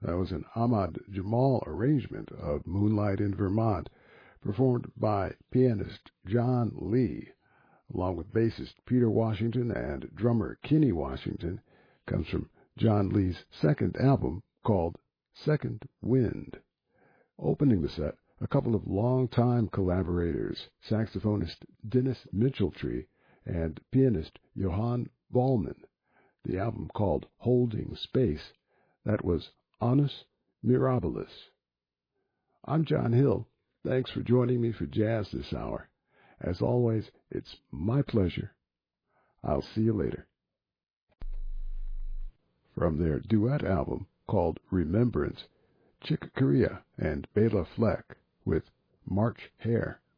That was an Ahmad Jamal arrangement of Moonlight in Vermont, performed by pianist John Lee, along with bassist Peter Washington and drummer Kenny Washington. Comes from John Lee's second album called Second Wind. Opening the set, a couple of longtime collaborators, saxophonist Dennis Mitcheltree and pianist Johann Ballman. The album called Holding Space. That was Annus Mirabilis. I'm John Hill. Thanks for joining me for Jazz this hour. As always, it's my pleasure. I'll see you later. From their duet album called Remembrance, Chick Corea and Bela Fleck with March Hare.